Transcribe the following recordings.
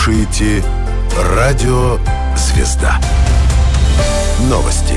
слушаете «Радио Звезда». Новости.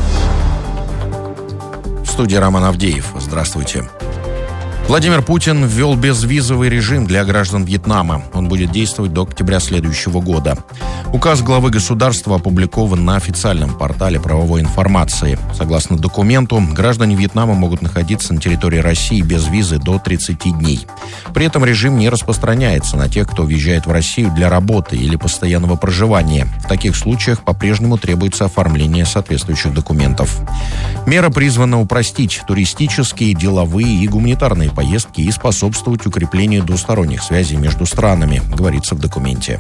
В студии Роман Авдеев. Здравствуйте. Владимир Путин ввел безвизовый режим для граждан Вьетнама. Он будет действовать до октября следующего года. Указ главы государства опубликован на официальном портале правовой информации. Согласно документу, граждане Вьетнама могут находиться на территории России без визы до 30 дней. При этом режим не распространяется на тех, кто въезжает в Россию для работы или постоянного проживания. В таких случаях по-прежнему требуется оформление соответствующих документов. Мера призвана упростить туристические, деловые и гуманитарные поездки и способствовать укреплению двусторонних связей между странами, говорится в документе.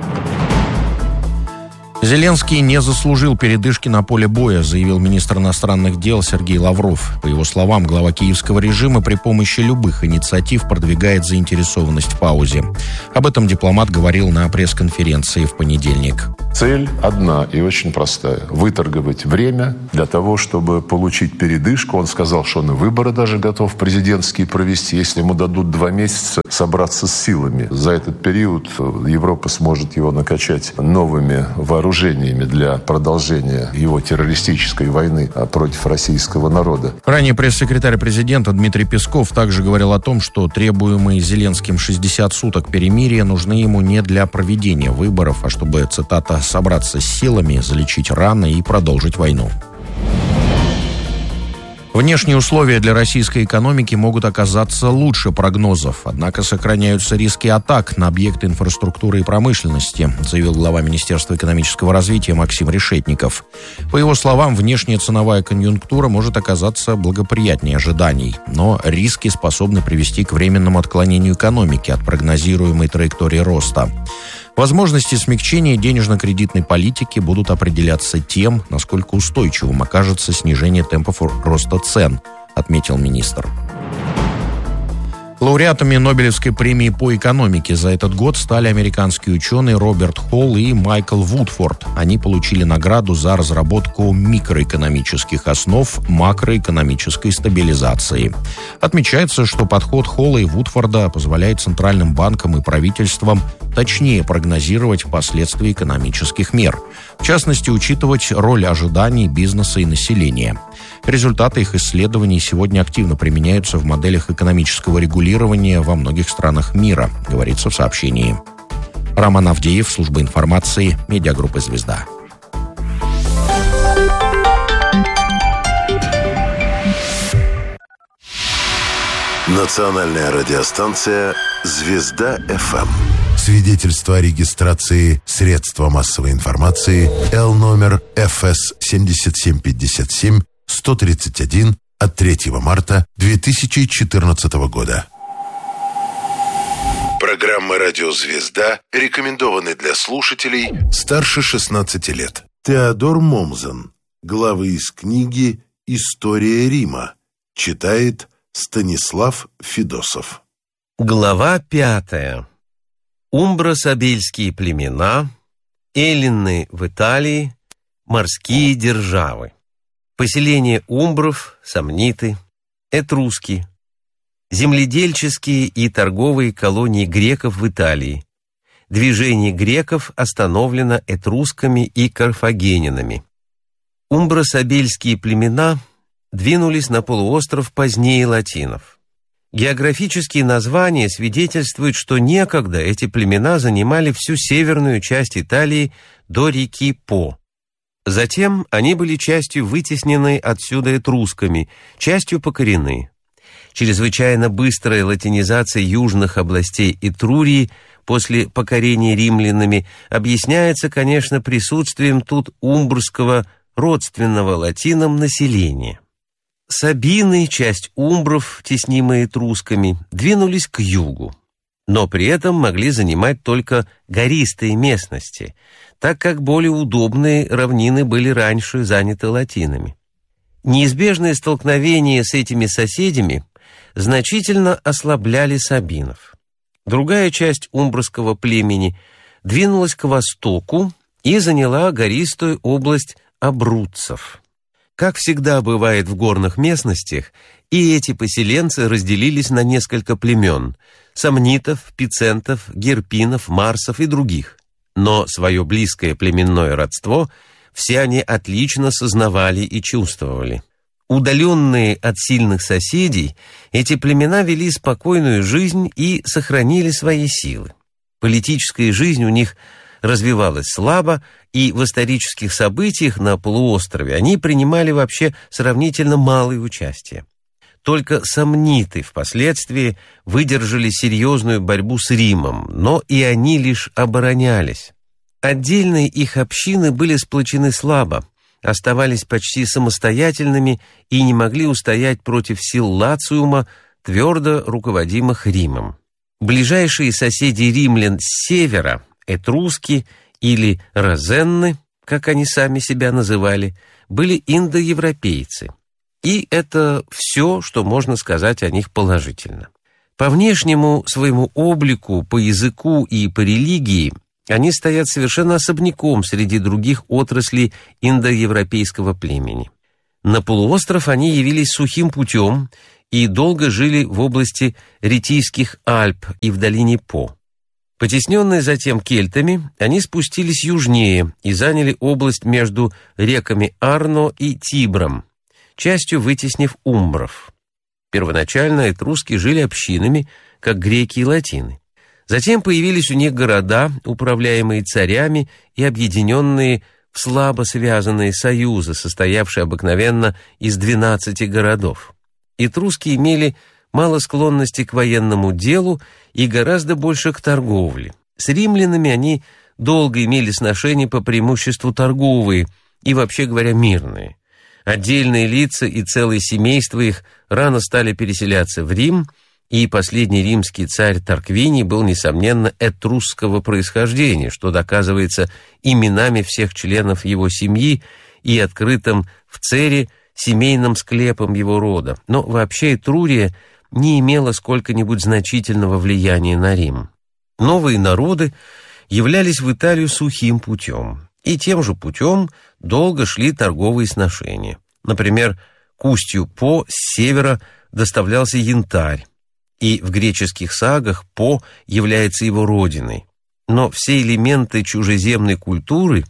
Зеленский не заслужил передышки на поле боя, заявил министр иностранных дел Сергей Лавров. По его словам, глава киевского режима при помощи любых инициатив продвигает заинтересованность в паузе. Об этом дипломат говорил на пресс-конференции в понедельник. Цель одна и очень простая. Выторговать время для того, чтобы получить передышку. Он сказал, что он и выборы даже готов президентские провести, если ему дадут 2 месяца собраться с силами. За этот период Европа сможет его накачать новыми вооружениями для продолжения его террористической войны против российского народа. Ранее пресс-секретарь президента Дмитрий Песков также говорил о том, что требуемые Зеленским 60 суток перемирия нужны ему не для проведения выборов, а чтобы, цитата, «собраться с силами, залечить раны и продолжить войну». Внешние условия для российской экономики могут оказаться лучше прогнозов, однако сохраняются риски атак на объекты инфраструктуры и промышленности, заявил глава Министерства экономического развития Максим Решетников. По его словам, внешняя ценовая конъюнктура может оказаться благоприятнее ожиданий, но риски способны привести к временному отклонению экономики от прогнозируемой траектории роста. Возможности смягчения денежно-кредитной политики будут определяться тем, насколько устойчивым окажется снижение темпов роста цен, отметил министр. Лауреатами Нобелевской премии по экономике за этот год стали американские ученые Роберт Холл и Майкл Вудфорд. Они получили награду за разработку микроэкономических основ макроэкономической стабилизации. Отмечается, что подход Холла и Вудфорда позволяет центральным банкам и правительствам точнее прогнозировать последствия экономических мер. В частности, учитывать роль ожиданий бизнеса и населения. Результаты их исследований сегодня активно применяются в моделях экономического регулирования во многих странах мира, говорится в сообщении. Роман Авдеев, служба информации, медиагруппа «Звезда». Национальная радиостанция «Звезда-ФМ». Свидетельство о регистрации средства массовой информации Л номер ФС 7757 131 от 3 марта 2014 года. Программа «Радио Звезда» рекомендованы для слушателей старше 16 лет. Теодор Момзен. Главы из книги «История Рима». Читает Станислав Федосов. Глава 5. Умбро-сабельские племена, эллины в Италии, морские державы. Поселения умбров, сомниты, этруски. Земледельческие и торговые колонии греков в Италии. Движение греков остановлено этрусками и карфагенинами. Умбро-сабельские племена двинулись на полуостров позднее латинов. Географические названия свидетельствуют, что некогда эти племена занимали всю северную часть Италии до реки По. Затем они были частью вытеснены отсюда этрусками, частью покорены. Чрезвычайно быстрая латинизация южных областей Этрурии после покорения римлянами объясняется, конечно, присутствием тут умбрского родственного латинам населения. Сабины, часть умбров, теснимые этрусками, двинулись к югу, но при этом могли занимать только гористые местности, так как более удобные равнины были раньше заняты латинами. Неизбежные столкновения с этими соседями значительно ослабляли сабинов. Другая часть умбрского племени двинулась к востоку и заняла гористую область абруццев. Как всегда бывает в горных местностях, И эти поселенцы разделились на несколько племен – сомнитов, пицентов, герпинов, марсов и других. Но свое близкое племенное родство все они отлично сознавали и чувствовали. Удаленные от сильных соседей, эти племена вели спокойную жизнь и сохранили свои силы. Политическая жизнь у них развивалась слабо, и в исторических событиях на полуострове они принимали вообще сравнительно малое участие. Только сомниты впоследствии выдержали серьезную борьбу с Римом, но и они лишь оборонялись. Отдельные их общины были сплочены слабо, оставались почти самостоятельными и не могли устоять против сил Лациума, твердо руководимых Римом. Ближайшие соседи римлян с севера, этруски или розенны, как они сами себя называли, были индоевропейцы. И это все, что можно сказать о них положительно. По внешнему своему облику, по языку и по религии они стоят совершенно особняком среди других отраслей индоевропейского племени. На полуостров они явились сухим путем и долго жили в области Ретийских Альп и в долине По. Потесненные затем кельтами, они спустились южнее и заняли область между реками Арно и Тибром, частью вытеснив умбров. Первоначально этруски жили общинами, как греки и латины. Затем появились у них города, управляемые царями и объединенные в слабо связанные союзы, состоявшие обыкновенно из 12 городов. Этруски имели мало склонности к военному делу и гораздо больше к торговле. С римлянами они долго имели сношения по преимуществу торговые и, вообще говоря, мирные. Отдельные лица и целые семейства их рано стали переселяться в Рим, и последний римский царь Тарквиний был, несомненно, этрусского происхождения, что доказывается именами всех членов его семьи и открытым в Цере семейным склепом его рода. Но вообще Этрурия не имела сколько-нибудь значительного влияния на Рим. Новые народы являлись в Италию сухим путем, и тем же путем долго шли торговые сношения. Например, к устью По с севера доставлялся янтарь, и в греческих сагах По является его родиной. Но все элементы чужеземной культуры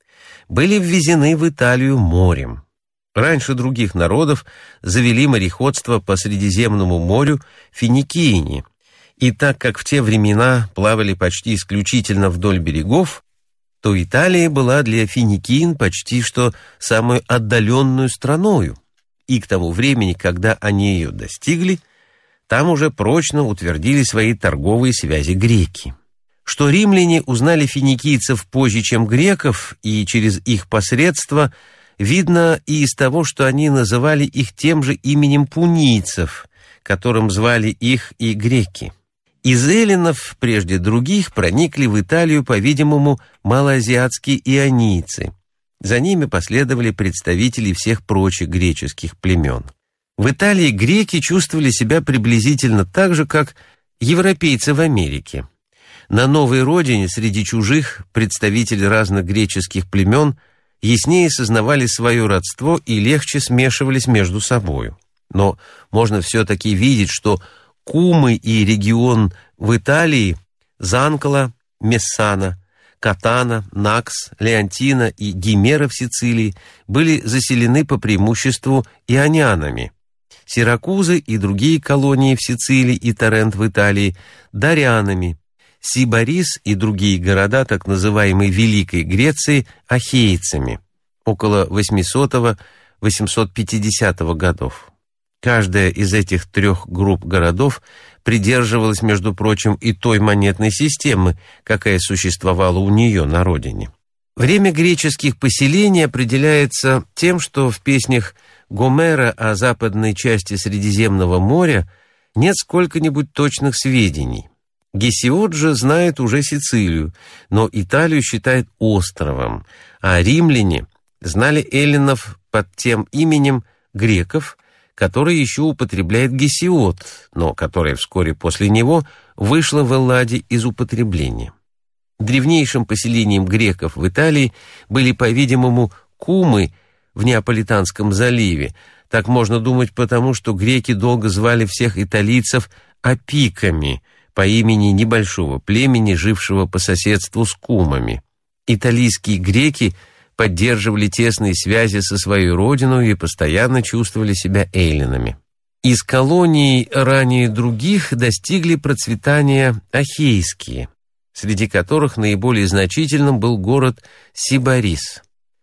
были ввезены в Италию морем. Раньше других народов завели мореходство по Средиземному морю финикийне, и так как в те времена плавали почти исключительно вдоль берегов, то Италия была для финикийн почти что самую отдаленную страною, и к тому времени, когда они ее достигли, там уже прочно утвердили свои торговые связи греки. Что римляне узнали финикийцев позже, чем греков, и через их посредство, видно и из того, что они называли их тем же именем пунийцев, которым звали их и греки. Из эллинов, прежде других, проникли в Италию, по-видимому, малоазиатские ионийцы. За ними последовали представители всех прочих греческих племен. В Италии греки чувствовали себя приблизительно так же, как европейцы в Америке. На новой родине среди чужих представители разных греческих племен яснее сознавали свое родство и легче смешивались между собою. Но можно все-таки видеть, что Кумы и регион в Италии, Занкола, Мессана, Катана, Накс, Леонтина и Гимера в Сицилии были заселены по преимуществу ионянами. Сиракузы и другие колонии в Сицилии и Тарент в Италии – дарянами. Сибарис и другие города так называемой Великой Греции – ахейцами, около 800-850 годов. Каждая из этих трех групп городов придерживалась, между прочим, и той монетной системы, какая существовала у нее на родине. Время греческих поселений определяется тем, что в песнях Гомера о западной части Средиземного моря нет сколько-нибудь точных сведений. Гесиод же знает уже Сицилию, но Италию считает островом, а римляне знали эллинов под тем именем греков, который еще употребляет Гесиод, но которое вскоре после него вышло в Элладе из употребления. Древнейшим поселением греков в Италии были, по-видимому, кумы в Неаполитанском заливе. Так можно думать потому, что греки долго звали всех италийцев апиками по имени небольшого племени, жившего по соседству с кумами. Италийские греки поддерживали тесные связи со своей родиной и постоянно чувствовали себя эллинами. Из колоний ранее других достигли процветания ахейские, среди которых наиболее значительным был город Сибарис.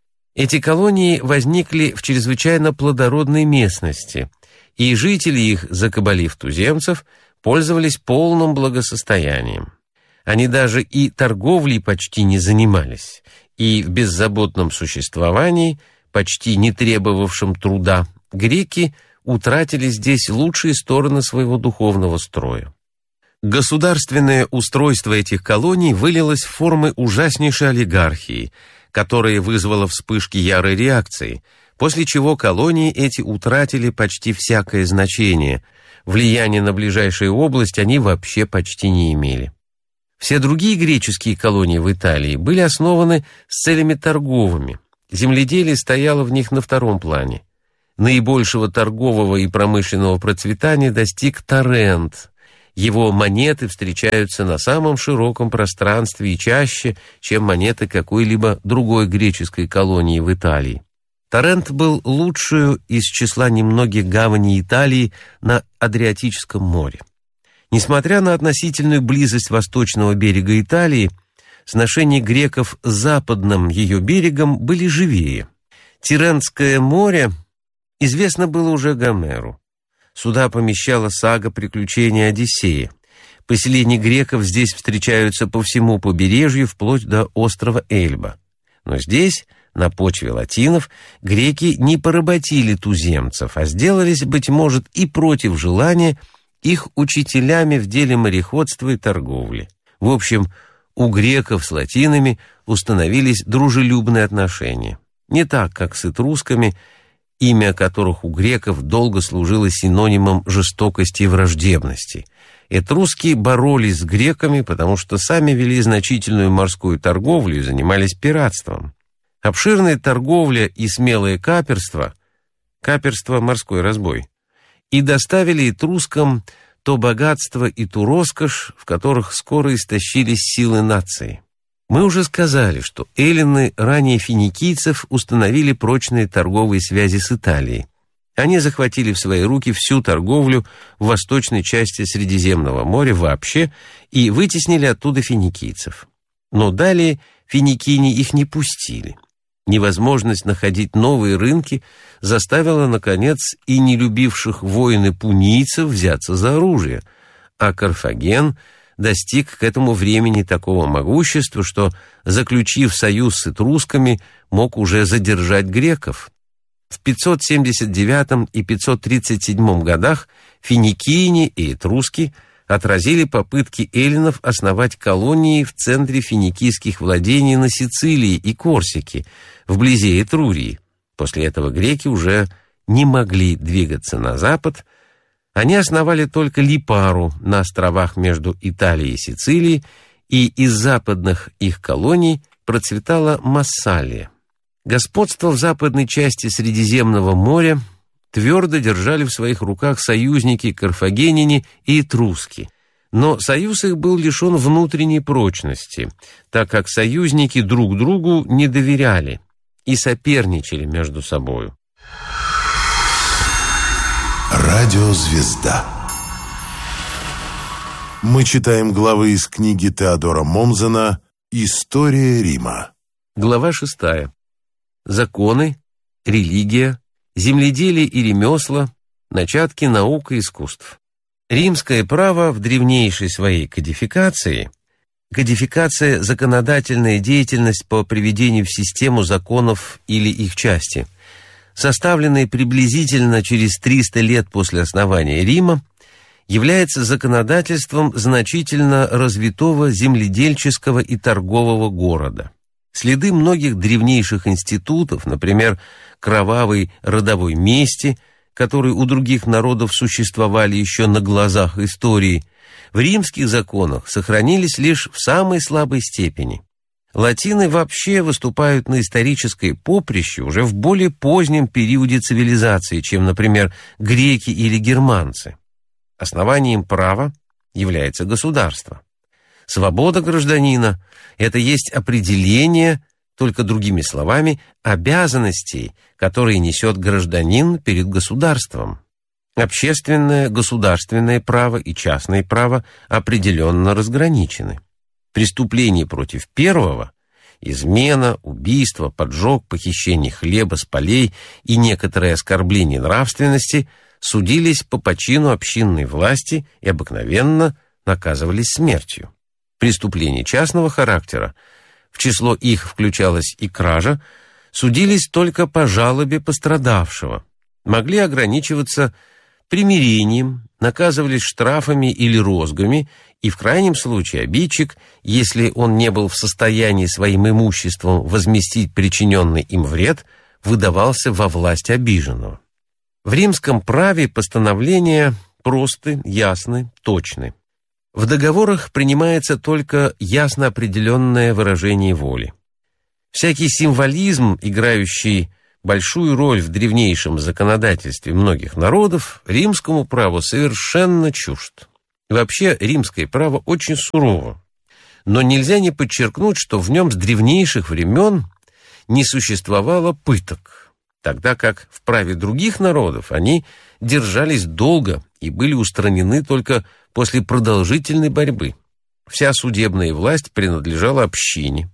Эти колонии возникли в чрезвычайно плодородной местности, и жители их, закабалив туземцев, пользовались полным благосостоянием. Они даже и торговлей почти не занимались, и в беззаботном существовании, почти не требовавшем труда, греки утратили здесь лучшие стороны своего духовного строя. Государственное устройство этих колоний вылилось в формы ужаснейшей олигархии, которая вызвала вспышки ярой реакции, после чего колонии эти утратили почти всякое значение. Влияния на ближайшие области они вообще почти не имели. Все другие греческие колонии в Италии были основаны с целями торговыми. Земледелие стояло в них на втором плане. Наибольшего торгового и промышленного процветания достиг Тарент. Его монеты встречаются на самом широком пространстве и чаще, чем монеты какой-либо другой греческой колонии в Италии. Тарент был лучшую из числа немногих гаваней Италии на Адриатическом море. Несмотря на относительную близость восточного берега Италии, сношения греков с западным ее берегом были живее. Тиренское море известно было уже Гомеру. Сюда помещала сага приключения Одиссея. Поселения греков здесь встречаются по всему побережью, вплоть до острова Эльба. Но здесь, на почве латинов, греки не поработили туземцев, а сделались, быть может, и против желания их учителями в деле мореходства и торговли. В общем, у греков с латинами установились дружелюбные отношения. Не так, как с этрусками, имя которых у греков долго служило синонимом жестокости и враждебности. Этруски боролись с греками, потому что сами вели значительную морскую торговлю и занимались пиратством. Обширная торговля и смелое каперство – морской разбой, и доставили этрускам то богатство и ту роскошь, в которых скоро истощились силы нации. Мы уже сказали, что эллины ранее финикийцев установили прочные торговые связи с Италией. Они захватили в свои руки всю торговлю в восточной части Средиземного моря вообще и вытеснили оттуда финикийцев. Но далее финикийне их не пустили. Невозможность находить новые рынки заставила, наконец, и не любивших войны пунийцев взяться за оружие, а Карфаген достиг к этому времени такого могущества, что, заключив союз с этрусками, мог уже задержать греков. В 579 и 537 годах финикийне и этруски отразили попытки эллинов основать колонии в центре финикийских владений на Сицилии и Корсике, вблизи Этрурии. После этого греки уже не могли двигаться на запад. Они основали только Липару на островах между Италией и Сицилией, и из западных их колоний процветала Массалия. Господство в западной части Средиземного моря твердо держали в своих руках союзники карфагеняне и этруски. Но союз их был лишен внутренней прочности, так как союзники друг другу не доверяли и соперничали между собою. Радиозвезда. Мы читаем главы из книги Теодора Момзена «История Рима». Глава 6. Законы, религия, земледелие и ремесла, начатки наук и искусств. Римское право в древнейшей своей кодификация – законодательная деятельность по приведению в систему законов или их части, составленная приблизительно через 300 лет после основания Рима, является законодательством значительно развитого земледельческого и торгового города. Следы многих древнейших институтов, например, кровавой родовой мести, которые у других народов существовали еще на глазах истории, в римских законах сохранились лишь в самой слабой степени. Латины вообще выступают на историческое поприще уже в более позднем периоде цивилизации, чем, например, греки или германцы. Основанием права является государство. Свобода гражданина – это есть определение, только другими словами, обязанностей, которые несет гражданин перед государством. Общественное, государственное право и частное право определенно разграничены. Преступления против первого – измена, убийство, поджог, похищение хлеба с полей и некоторые оскорбления нравственности – судились по почину общинной власти и обыкновенно наказывались смертью. Преступления частного характера, в число их включалась и кража, судились только по жалобе пострадавшего, могли ограничиваться примирением, наказывались штрафами или розгами, и в крайнем случае обидчик, если он не был в состоянии своим имуществом возместить причиненный им вред, выдавался во власть обиженного. В римском праве постановления просты, ясны, точны. В договорах принимается только ясно определенное выражение воли. Всякий символизм, играющий большую роль в древнейшем законодательстве многих народов, римскому праву совершенно чужд. Вообще, римское право очень сурово, но нельзя не подчеркнуть, что в нем с древнейших времен не существовало пыток, тогда как в праве других народов они держались долго и были устранены только после продолжительной борьбы. Вся судебная власть принадлежала общине.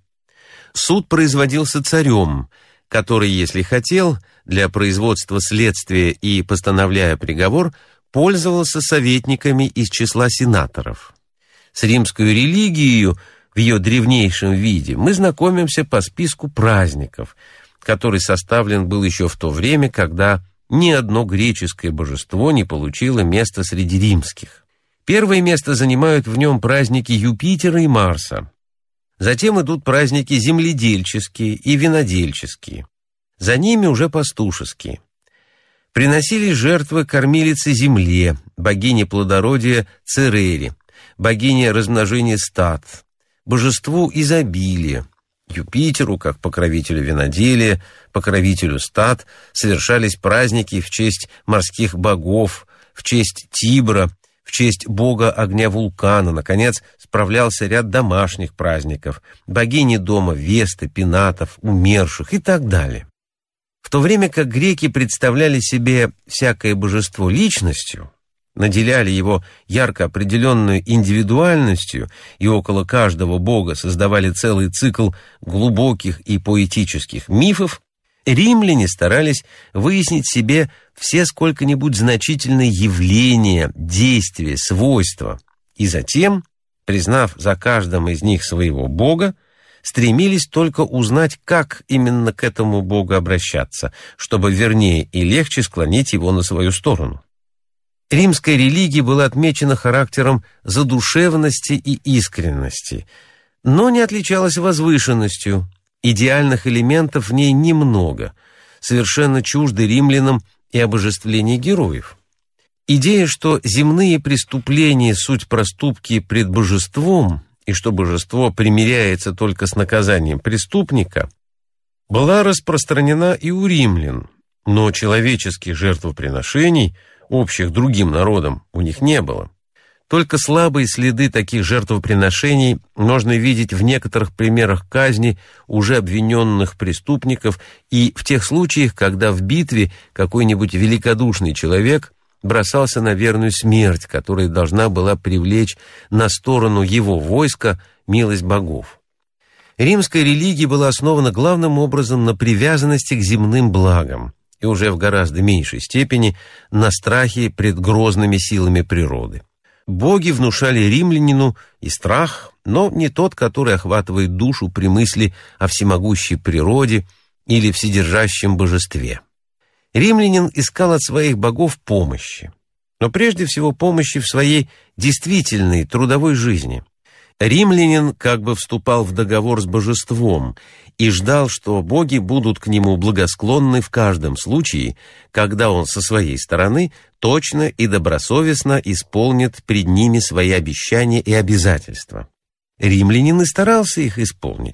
Суд производился царем, который, если хотел, для производства следствия и постановляя приговор, пользовался советниками из числа сенаторов. С римской религией в ее древнейшем виде мы знакомимся по списку праздников, который составлен был еще в то время, когда ни одно греческое божество не получило места среди римских. Первое место занимают в нем праздники Юпитера и Марса. Затем идут праздники земледельческие и винодельческие. За ними уже пастушеские. Приносились жертвы кормилице земле, богине плодородия Церере, богине размножения стад, божеству изобилия. Юпитеру, как покровителю виноделия, покровителю стад, совершались праздники в честь морских богов, в честь Тибра, в честь бога огня вулкана. Наконец, справлялся ряд домашних праздников, богини дома Весты, Пенатов, умерших и так далее. В то время как греки представляли себе всякое божество личностью, наделяли его ярко определенной индивидуальностью и около каждого бога создавали целый цикл глубоких и поэтических мифов, римляне старались выяснить себе все сколько-нибудь значительные явления, действия, свойства, и затем, признав за каждым из них своего бога, стремились только узнать, как именно к этому богу обращаться, чтобы вернее и легче склонить его на свою сторону. Римская религия была отмечена характером задушевности и искренности, но не отличалась возвышенностью. Идеальных элементов в ней немного, совершенно чужды римлянам и обожествление героев. Идея, что земные преступления – суть проступки пред божеством, и что божество примиряется только с наказанием преступника, была распространена и у римлян, но человеческих жертвоприношений, общих другим народам, у них не было. Только слабые следы таких жертвоприношений можно видеть в некоторых примерах казни уже обвиненных преступников и в тех случаях, когда в битве какой-нибудь великодушный человек бросался на верную смерть, которая должна была привлечь на сторону его войска милость богов. Римская религия была основана главным образом на привязанности к земным благам и уже в гораздо меньшей степени на страхе пред грозными силами природы. Боги внушали римлянину и страх, но не тот, который охватывает душу при мысли о всемогущей природе или вседержащем божестве. Римлянин искал от своих богов помощи, но прежде всего помощи в своей действительной трудовой жизни. Римлянин как бы вступал в договор с божеством и ждал, что боги будут к нему благосклонны в каждом случае, когда он со своей стороны точно и добросовестно исполнит пред ними свои обещания и обязательства. Римлянин и старался их исполнить.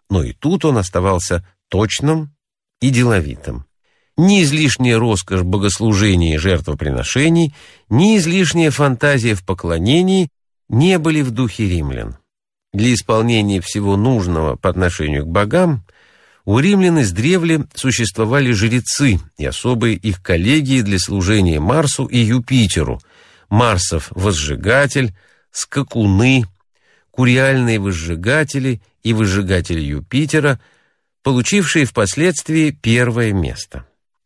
но и тут он оставался точным и деловитым. Ни излишняя роскошь богослужений и жертвоприношений, ни излишняя фантазия в поклонении не были в духе римлян. Для исполнения всего нужного по отношению к богам у римлян издревле существовали жрецы и особые их коллегии для служения Марсу и Юпитеру: Марсов возжигатель, скакуны, куриальные возжигатели и возжигатели Юпитера, получившие впоследствии первое место.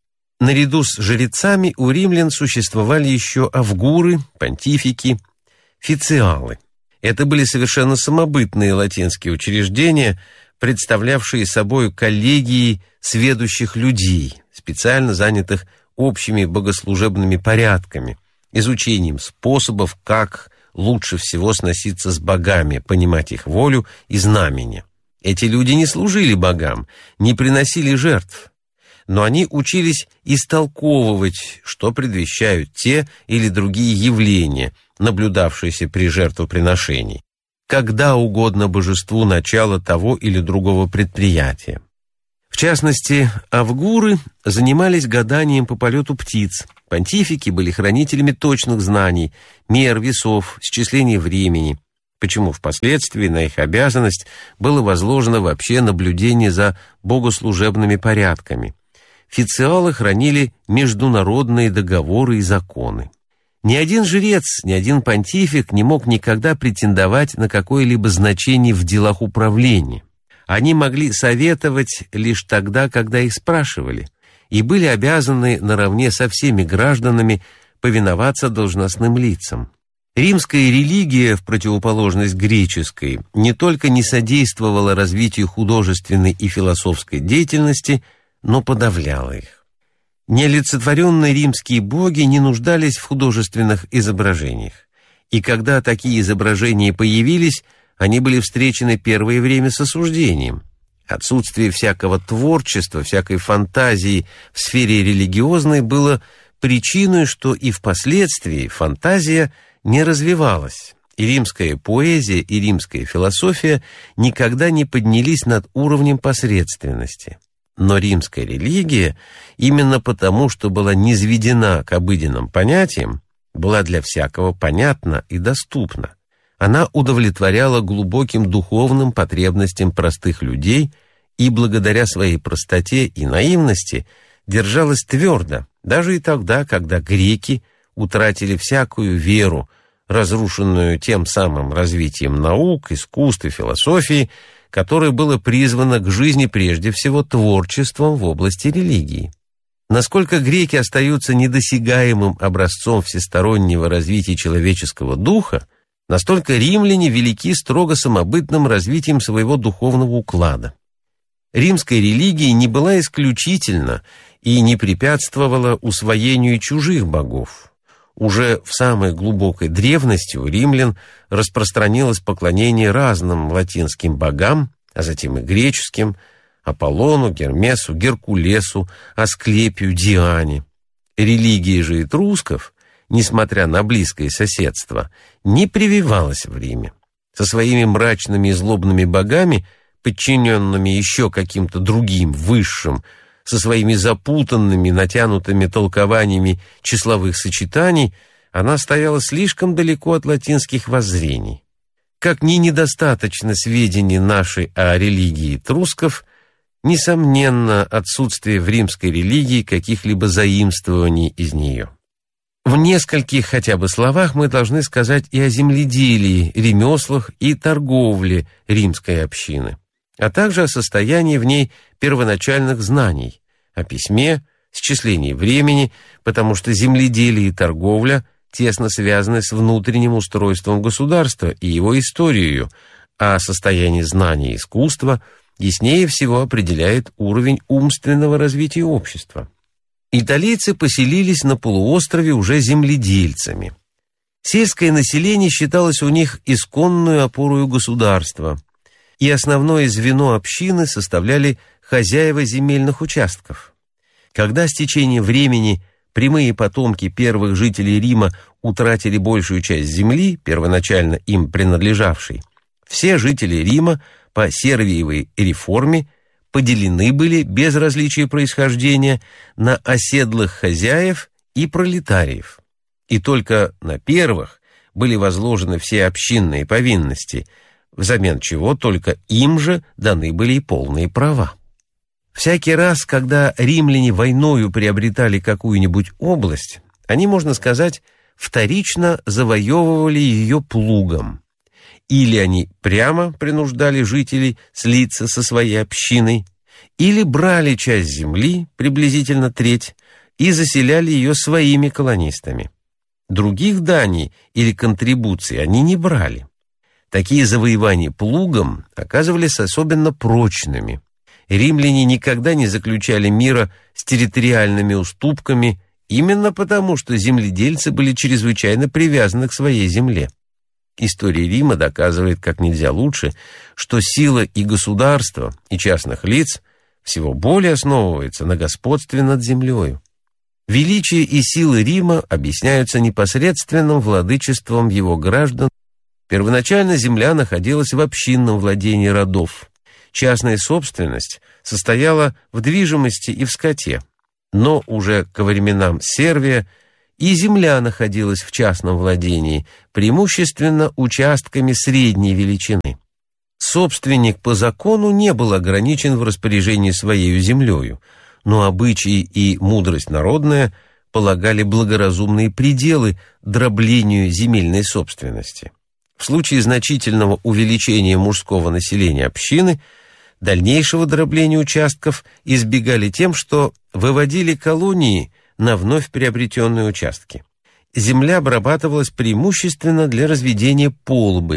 Наряду с жрецами у римлян существовали еще авгуры, понтифики, фициалы. Это были совершенно самобытные латинские учреждения, представлявшие собой коллегии сведущих людей, специально занятых общими богослужебными порядками, изучением способов, как лучше всего сноситься с богами, понимать их волю и знамения. Эти люди не служили богам, не приносили жертв, но они учились истолковывать, что предвещают те или другие явления, наблюдавшиеся при жертвоприношении, когда угодно божеству начало того или другого предприятия. В частности, авгуры занимались гаданием по полету птиц, понтифики были хранителями точных знаний, мер, весов, счисления времени, почему впоследствии на их обязанность было возложено вообще наблюдение за богослужебными порядками. Фициалы хранили международные договоры и законы. Ни один жрец, ни один понтифик не мог никогда претендовать на какое-либо значение в делах управления. Они могли советовать лишь тогда, когда их спрашивали, и были обязаны наравне со всеми гражданами повиноваться должностным лицам. Римская религия, в противоположность греческой, не только не содействовала развитию художественной и философской деятельности, но подавляла их. Неолицетворенные римские боги не нуждались в художественных изображениях, и когда такие изображения появились, они были встречены первое время с осуждением. Отсутствие всякого творчества, всякой фантазии в сфере религиозной было причиной, что и впоследствии фантазия не развивалась, и римская поэзия и римская философия никогда не поднялись над уровнем посредственности. Но римская религия, именно потому, что была низведена к обыденным понятиям, была для всякого понятна и доступна. Она удовлетворяла глубоким духовным потребностям простых людей и благодаря своей простоте и наивности держалась твердо, даже и тогда, когда греки утратили всякую веру, разрушенную тем самым развитием наук, искусств и философии, которое было призвано к жизни прежде всего творчеством в области религии. Насколько греки остаются недосягаемым образцом всестороннего развития человеческого духа, настолько римляне велики строго самобытным развитием своего духовного уклада. Римская религия не была исключительна и не препятствовала усвоению чужих богов. Уже в самой глубокой древности у римлян распространилось поклонение разным латинским богам, а затем и греческим: Аполлону, Гермесу, Геркулесу, Асклепию, Диане. Религия же этрусков, несмотря на близкое соседство, не прививалась в Риме. Со своими мрачными и злобными богами, подчиненными еще каким-то другим, высшим, со своими запутанными, натянутыми толкованиями числовых сочетаний, она стояла слишком далеко от латинских воззрений. Как ни недостаточно сведений нашей о религии этрусков, несомненно, отсутствие в римской религии каких-либо заимствований из нее. В нескольких хотя бы словах мы должны сказать и о земледелии, ремеслах и торговле римской общины, а также о состоянии в ней первоначальных знаний, о письме, счислении времени, потому что земледелие и торговля тесно связаны с внутренним устройством государства и его историей, а состояние знаний и искусства яснее всего определяет уровень умственного развития общества. Италийцы поселились на полуострове уже земледельцами. Сельское население считалось у них исконную опорою государства, и основное звено общины составляли хозяева земельных участков. Когда с течением времени прямые потомки первых жителей Рима утратили большую часть земли, первоначально им принадлежавшей, все жители Рима по Сервиевой реформе поделены были, без различия происхождения, на оседлых хозяев и пролетариев. И только на первых были возложены все общинные повинности, взамен чего только им же даны были и полные права. Всякий раз, когда римляне войною приобретали какую-нибудь область, они, можно сказать, вторично завоевывали ее плугом. Или они прямо принуждали жителей слиться со своей общиной, или брали часть земли, приблизительно треть, и заселяли ее своими колонистами. Других даний или контрибуций они не брали. Такие завоевания плугом оказывались особенно прочными. Римляне никогда не заключали мира с территориальными уступками, именно потому, что земледельцы были чрезвычайно привязаны к своей земле. История Рима доказывает как нельзя лучше, что сила и государства, и частных лиц всего более основывается на господстве над землею. Величие и силы Рима объясняются непосредственным владычеством его граждан. Первоначально земля находилась в общинном владении родов. Частная собственность состояла в движимости и в скоте. Но уже ко временам Сервия и земля находилась в частном владении, преимущественно участками средней величины. Собственник по закону не был ограничен в распоряжении своей землею, но обычаи и мудрость народная полагали благоразумные пределы дроблению земельной собственности. В случае значительного увеличения мужского населения общины дальнейшего дробления участков избегали тем, что выводили колонии на вновь приобретенные участки. Земля обрабатывалась преимущественно для разведения полбы.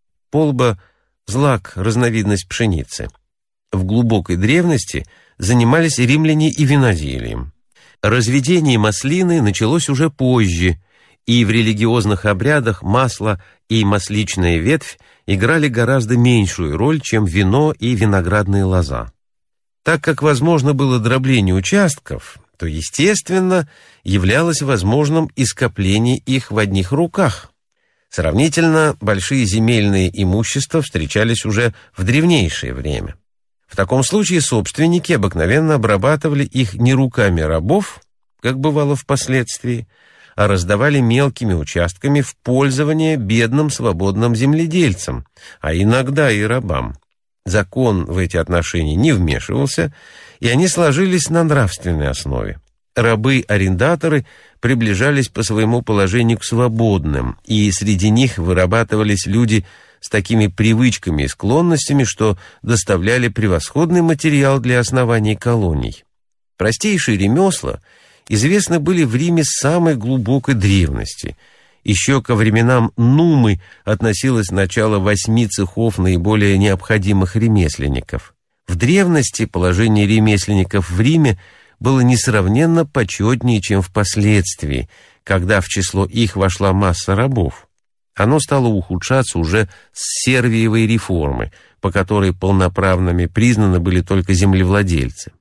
Полба – злак, разновидность пшеницы. В глубокой древности занимались римляне и виноделием. Разведение маслины началось уже позже, и в религиозных обрядах масло и масличная ветвь играли гораздо меньшую роль, чем вино и виноградная лоза. Так как возможно было дробление участков, то, естественно, являлось возможным и скопление их в одних руках. Сравнительно большие земельные имущества встречались уже в древнейшее время. В таком случае собственники обыкновенно обрабатывали их не руками рабов, как бывало впоследствии, а раздавали мелкими участками в пользование бедным свободным земледельцам, а иногда и рабам. Закон в эти отношения не вмешивался, и они сложились на нравственной основе. Рабы-арендаторы приближались по своему положению к свободным, и среди них вырабатывались люди с такими привычками и склонностями, что доставляли превосходный материал для основания колоний. Простейшие ремесла известны были в Риме с самой глубокой древности. Еще ко временам Нумы относилось начало 8 цехов наиболее необходимых ремесленников. В древности положение ремесленников в Риме было несравненно почетнее, чем впоследствии, когда в число их вошла масса рабов. Оно стало ухудшаться уже с Сервиевой реформы, по которой полноправными признаны были только землевладельцы.